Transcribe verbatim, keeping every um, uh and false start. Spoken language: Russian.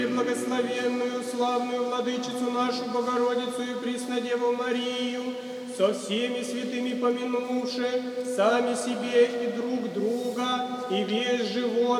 Благословенную, славную Владычицу нашу Богородицу и Преснодеву Марию, со всеми святыми помянувши, сами себе и друг друга, и весь живот